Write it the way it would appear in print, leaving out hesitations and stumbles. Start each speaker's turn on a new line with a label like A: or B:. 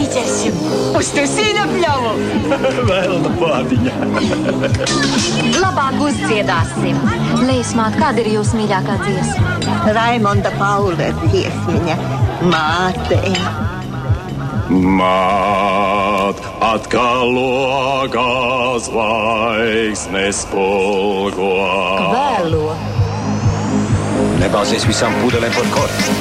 A: Izdzersim uz tusīna pļavu.
B: Vēlna pātiņa.
C: Labāk uzdziedāsim. Leismāt, kāda ir jūsu mīļākā dziesma?
D: Raimonda Paula dziesmiņa Māte.
B: Māt, atkal logā zvaigznes spulgo.
A: Vēlo.
E: Nebāzies visām pudelēm par korķi.